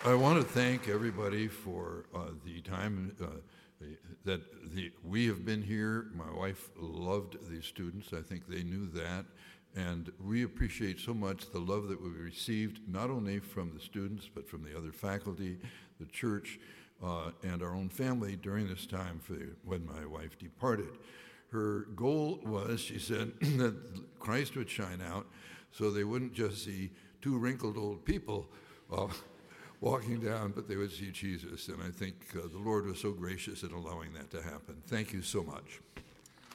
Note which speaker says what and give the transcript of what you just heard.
Speaker 1: I want to thank everybody for the time we have been here. My wife loved these students. I think they knew that. And we appreciate so much the love that we received, not only from the students, but from the other faculty, the church, and our own family during this time when my wife departed. Her goal was, she said, that Christ would shine out so they wouldn't just see two wrinkled old people walking down, but they would see Jesus. And I think the Lord was so gracious in allowing that to happen. Thank you so much.